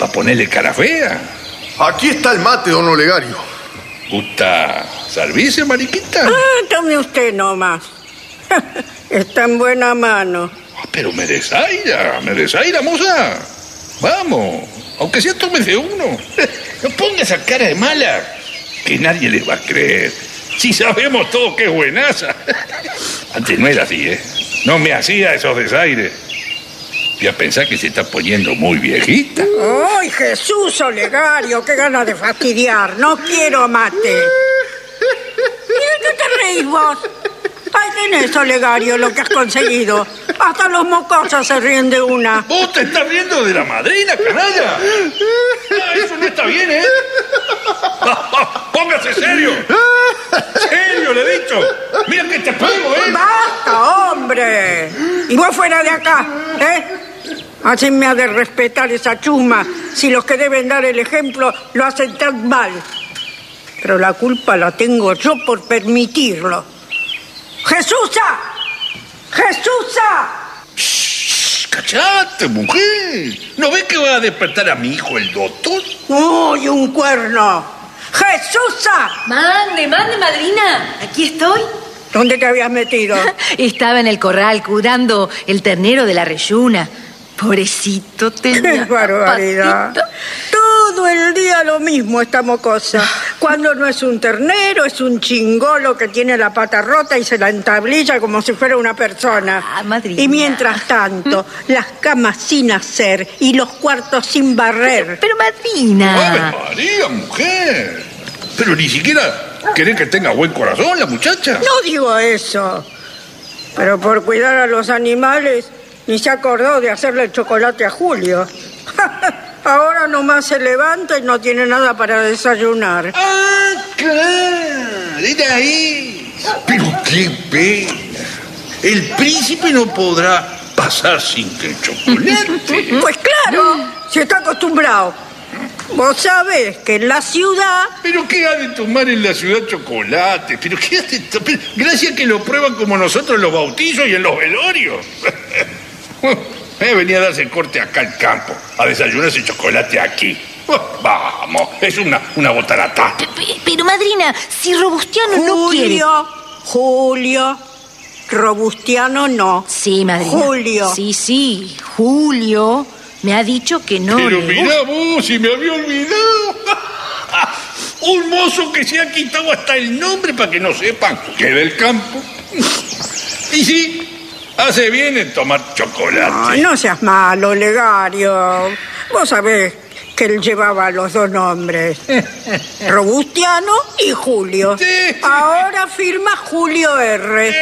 ponerle cara fea. Aquí está el mate, don Olegario. ¿Gusta servirse, mariquita? Tome usted nomás. Está en buena mano. Pero me desaira, moza. Vamos, aunque sea tómese uno. No ponga esa cara de mala, que nadie le va a creer. Si sabemos todos que es buenaza. Antes no era así, No me hacía esos desaires. Y a pensar que se está poniendo muy viejita. ¡Ay, Jesús, Olegario! ¡Qué ganas de fastidiar! ¡No quiero mate! ¿Y de qué te reís vos? Ahí tenés, Olegario, lo que has conseguido. Hasta los mocosos se ríen de una. ¿Vos te estás riendo de la madrina, canalla? Eso no está bien, Póngase serio. Serio, le he dicho. Mira que te pego, ¡Basta, hombre! Y vos fuera de acá, Así me ha de respetar esa chusma si los que deben dar el ejemplo lo hacen tan mal. Pero la culpa la tengo yo por permitirlo. ¡Jesúsa! ¡Jesúsa! Shh, ¡cachate, mujer! ¿No ves que va a despertar a mi hijo el doctor? ¡Uy, un cuerno! ¡Jesúsa! Mande, madrina. Aquí estoy. ¿Dónde te habías metido? Estaba en el corral cuidando el ternero de la reyuna. Pobrecito, tenía. ¡Qué barbaridad! Todo el día lo mismo esta mocosa. Cuando no es un ternero, es un chingolo que tiene la pata rota y se la entablilla como si fuera una persona. Madrina. Y mientras tanto, las camas sin hacer y los cuartos sin barrer. Pero madrina. ¡Ave María, mujer! Pero ni siquiera querés que tenga buen corazón la muchacha. No digo eso. Pero por cuidar a los animales, ni se acordó de hacerle el chocolate a Julio. Ahora nomás se levanta y no tiene nada para desayunar. ¡Ah, claro! ¡Era ahí! Pero qué pena. El príncipe no podrá pasar sin el chocolate. Pues claro, si está acostumbrado. Vos sabés que en la ciudad... ¿Pero qué ha de tomar en la ciudad chocolate? ¿Pero qué ha de tomar? Gracias que lo prueban como nosotros en los bautizos y en los velorios. Venía a darse corte acá al campo, a desayunarse chocolate aquí. Vamos, es una botarata. Pero madrina, si Robustiano no quiere... Julio, Robustiano no. Sí, madrina. Julio. Sí, Julio me ha dicho que no. Pero le mirá vos, si me había olvidado. Un mozo que se ha quitado hasta el nombre para que no sepan que es del campo. Y sí, hace bien en tomar chocolate. Ay, no seas malo, Olegario. Vos sabés que él llevaba los dos nombres. Robustiano y Julio. Sí. Ahora firma Julio R.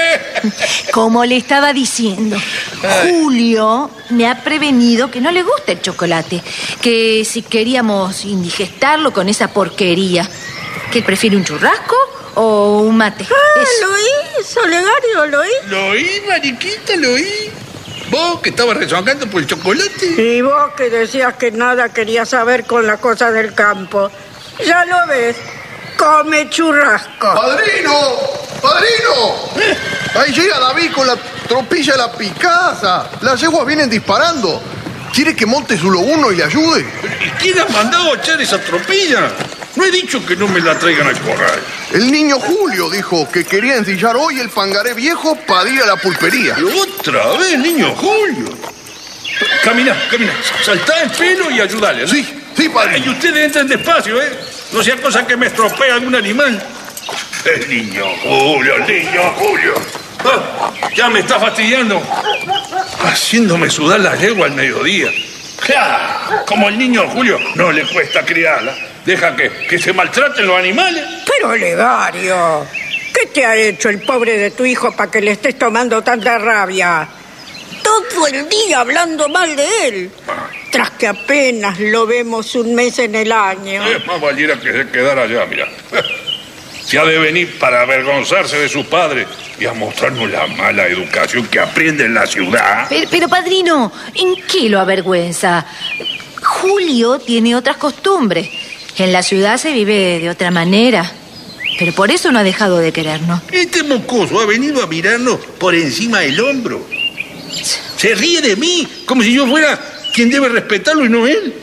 Como le estaba diciendo, Julio me ha prevenido que no le gusta el chocolate, que si queríamos indigestarlo con esa porquería, que él prefiere un churrasco o un mate. ¿Lo oís, Olegario? ¿Lo oís? Lo oí, mariquita, lo oí. Vos que estabas rezongando por el chocolate. Y vos que decías que nada querías saber con la cosa del campo. Ya lo ves, come churrasco. ¡Padrino! ¡Padrino! Ahí llega David con la tropilla de la picasa. Las yeguas vienen disparando. ¿Quiere que monte su lobuno y le ayude? ¿Y quién ha mandado a echar esa tropilla? No he dicho que no me la traigan al corral. El niño Julio dijo que quería ensillar hoy el pangaré viejo para ir a la pulpería. Pero otra vez, niño Julio. Camina, saltá el pelo y ayudale, ¿no? Sí, padre. Y ustedes entren despacio, No sea cosa que me estropee algún animal. El niño Julio. Ya me está fastidiando. Haciéndome sudar la yegua al mediodía. ¡Ja! Como el niño Julio no le cuesta criarla. Deja que se maltraten los animales. Pero, Olegario, ¿qué te ha hecho el pobre de tu hijo para que le estés tomando tanta rabia? Todo el día hablando mal de él. Tras que apenas lo vemos un mes en el año. Más valiera que se quedara allá, mira. Se ha de venir para avergonzarse de su padre y a mostrarnos la mala educación que aprende en la ciudad. Pero padrino, ¿en qué lo avergüenza? Julio tiene otras costumbres. En la ciudad se vive de otra manera. Pero por eso no ha dejado de querernos. Este mocoso ha venido a mirarnos por encima del hombro. Se ríe de mí, como si yo fuera quien debe respetarlo y no él.